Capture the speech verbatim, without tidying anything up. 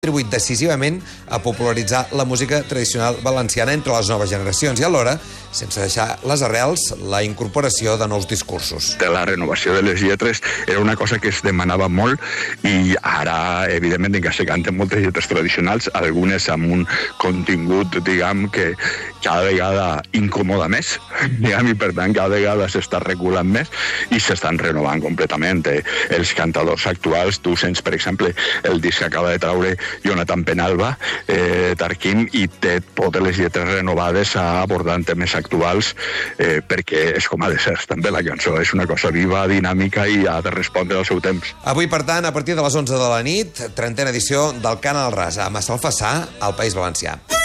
contribuït decisivament a popularitzar la música tradicional valenciana entre les noves generacions i alhora, sense deixar les arrels, la incorporació de nous discursos. La renovació de les lletres era una cosa que es demanava molt i ara, evidentment, que se canten moltes lletres tradicionals, algunes amb un contingut, diguem, que cada vegada incomoda més, diguem, i per tant cada vegada s'està regulant més i s'estan renovant completament. Els cantadors actuals, tu sents, per exemple, el disc que acaba de traure Jonathan Penalba, eh, Tarquim, i té totes les lletres renovades abordant temes actuals, eh, perquè és com ha de ser també la cançó, és una cosa viva, dinàmica i ha de respondre al seu temps. Avui, per tant, a partir de les onze de la nit, trentena edició del Cant al Ras, a Massalfassar, al País Valencià.